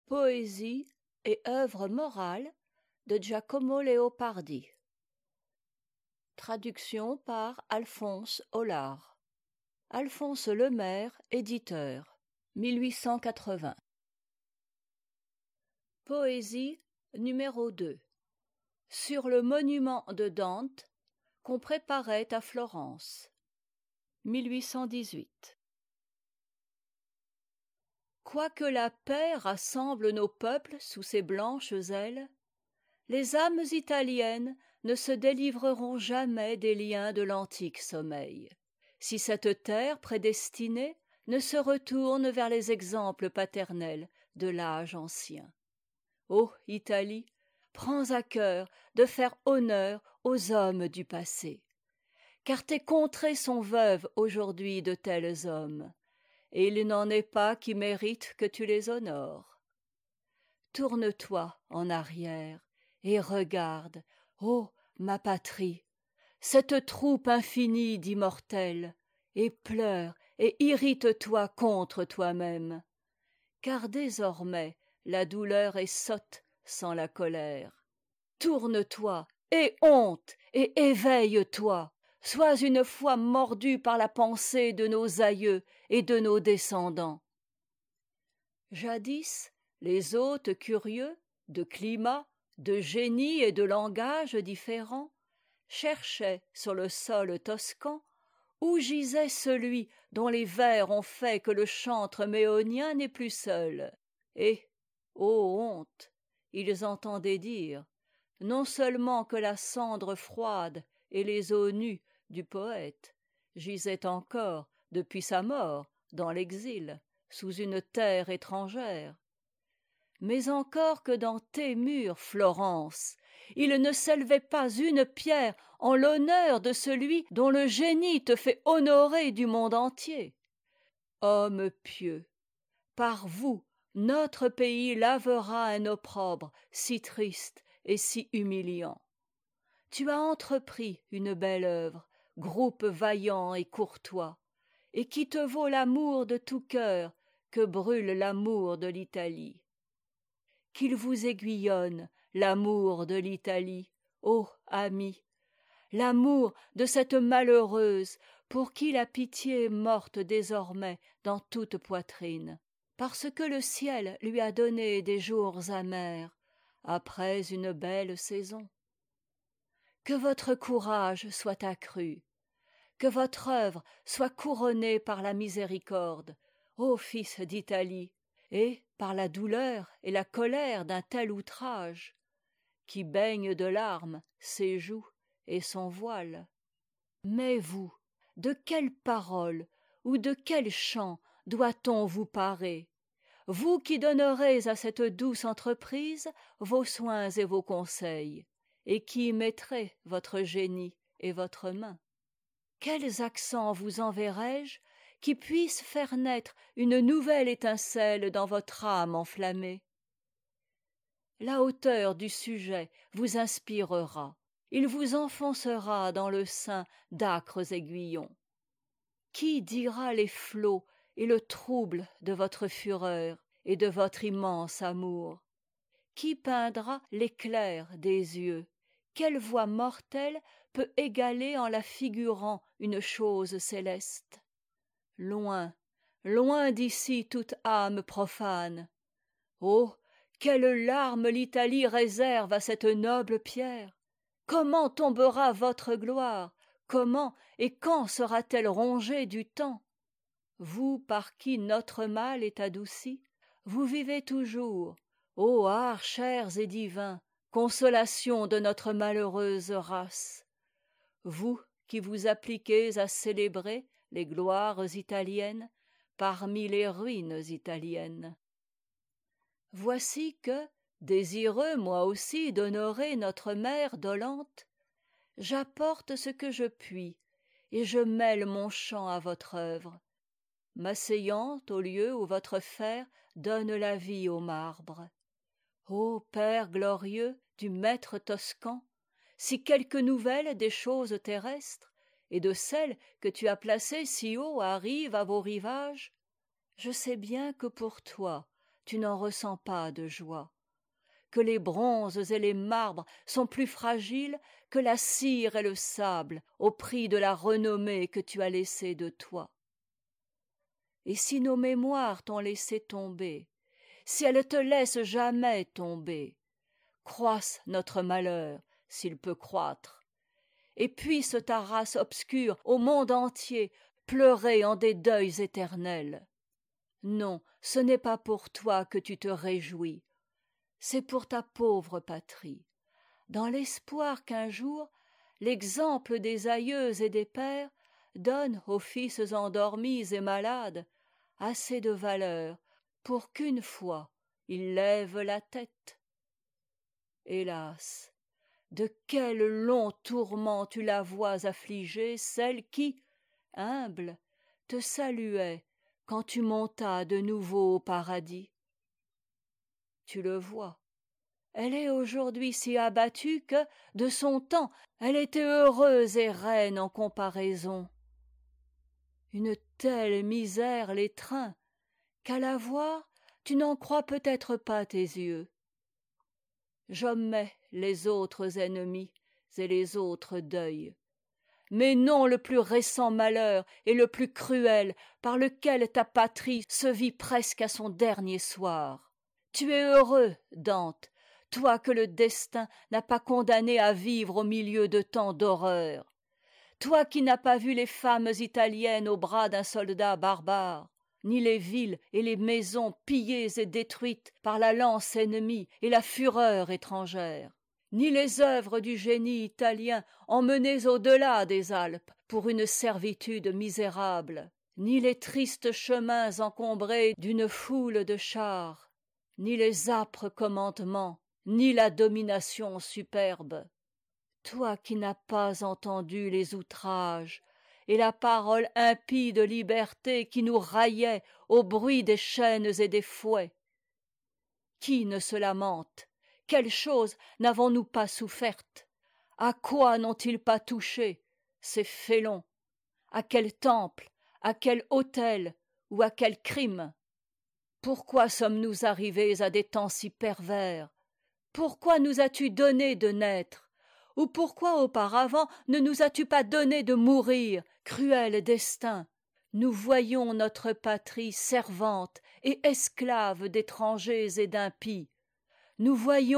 Poésie et œuvre morale de Giacomo Leopardi. Traduction par Alphonse Hollard. Alphonse Lemaire, éditeur. 1880. Poésie numéro 2. Sur le monument de Dante qu'on préparait à Florence. 1818. Quoique la paix rassemble nos peuples sous ses blanches ailes, les âmes italiennes ne se délivreront jamais des liens de l'antique sommeil, si cette terre prédestinée ne se retourne vers les exemples paternels de l'âge ancien. Ô Italie, prends à cœur de faire honneur aux hommes du passé, car tes contrées sont veuves aujourd'hui de tels hommes, et il n'en est pas qui méritent que tu les honores. Tourne-toi en arrière et regarde, ô ma patrie, cette troupe infinie d'immortels, et pleure et irrite-toi contre toi-même, car désormais la douleur est sotte sans la colère. Tourne-toi, aie honte et éveille-toi. Sois une fois mordu par la pensée de nos aïeux et de nos descendants. Jadis, les hôtes curieux, de climat, de génie et de langage différents, cherchaient sur le sol toscan où gisait celui dont les vers ont fait que le chantre méonien n'est plus seul. Et, ô honte, ils entendaient dire, non seulement que la cendre froide et les os nus du poète gisait encore, depuis sa mort, dans l'exil, sous une terre étrangère, mais encore que dans tes murs, Florence, il ne s'élevait pas une pierre en l'honneur de celui dont le génie te fait honorer du monde entier. Hommes pieux, par vous, notre pays lavera un opprobre si triste et si humiliant. Tu as entrepris une belle œuvre, groupe vaillant et courtois, et qui te vaut l'amour de tout cœur que brûle l'amour de l'Italie. Qu'il vous aiguillonne l'amour de l'Italie, ô amis, l'amour de cette malheureuse pour qui la pitié est morte désormais dans toute poitrine, parce que le ciel lui a donné des jours amers après une belle saison. Que votre courage soit accru, que votre œuvre soit couronnée par la miséricorde, ô fils d'Italie, et par la douleur et la colère d'un tel outrage, qui baigne de larmes ses joues et son voile. Mais vous, de quelles paroles ou de quels chants doit-on vous parer, vous qui donnerez à cette douce entreprise vos soins et vos conseils, et qui y mettrez votre génie et votre main? Quels accents vous enverrai-je qui puissent faire naître une nouvelle étincelle dans votre âme enflammée? La hauteur du sujet vous inspirera, il vous enfoncera dans le sein d'âcres aiguillons. Qui dira les flots et le trouble de votre fureur et de votre immense amour? Qui peindra l'éclair des yeux? Quelle voix mortelle peut égaler en la figurant une chose céleste? Loin, loin d'ici toute âme profane. Oh, quelles larmes l'Italie réserve à cette noble pierre! Comment tombera votre gloire? Comment et quand sera-t-elle rongée du temps? Vous par qui notre mal est adouci, vous vivez toujours, ô arts chers et divins, consolation de notre malheureuse race. Vous qui vous appliquez à célébrer les gloires italiennes parmi les ruines italiennes. Voici que, désireux moi aussi d'honorer notre mère dolente, j'apporte ce que je puis et je mêle mon chant à votre œuvre, m'asseyant au lieu où votre fer donne la vie au marbre. Ô Père glorieux du maître toscan, si quelque nouvelle des choses terrestres et de celles que tu as placées si haut arrive à vos rivages, je sais bien que pour toi tu n'en ressens pas de joie, que les bronzes et les marbres sont plus fragiles que la cire et le sable au prix de la renommée que tu as laissée de toi. Et si nos mémoires t'ont laissé tomber, si elles te laissent jamais tomber, croisse notre malheur s'il peut croître, et puisse ta race obscure au monde entier pleurer en des deuils éternels. Non, ce n'est pas pour toi que tu te réjouis, c'est pour ta pauvre patrie, dans l'espoir qu'un jour l'exemple des aïeux et des pères donne aux fils endormis et malades assez de valeur pour qu'une fois ils lèvent la tête. Hélas, de quel long tourment tu la vois affligée, celle qui, humble, te saluait quand tu montas de nouveau au paradis. Tu le vois, elle est aujourd'hui si abattue que, de son temps, elle était heureuse et reine en comparaison. Une telle misère l'étreint qu'à la voir, tu n'en crois peut-être pas tes yeux. J'omets les autres ennemis et les autres deuils, mais non le plus récent malheur et le plus cruel par lequel ta patrie se vit presque à son dernier soir. Tu es heureux, Dante, toi que le destin n'a pas condamné à vivre au milieu de tant d'horreurs, toi qui n'as pas vu les femmes italiennes au bras d'un soldat barbare, ni les villes et les maisons pillées et détruites par la lance ennemie et la fureur étrangère, ni les œuvres du génie italien emmenées au-delà des Alpes pour une servitude misérable, ni les tristes chemins encombrés d'une foule de chars, ni les âpres commandements, ni la domination superbe. Toi qui n'as pas entendu les outrages et la parole impie de liberté qui nous raillait au bruit des chaînes et des fouets. Qui ne se lamente? Quelles choses n'avons-nous pas souffertes? À quoi n'ont-ils pas touché, ces félons? À quel temple, à quel autel ou à quel crime? Pourquoi sommes-nous arrivés à des temps si pervers? Pourquoi nous as-tu donné de naître? Ou pourquoi auparavant ne nous as-tu pas donné de mourir, cruel destin? Nous voyons notre patrie servante et esclave d'étrangers et d'impies. Nous voyons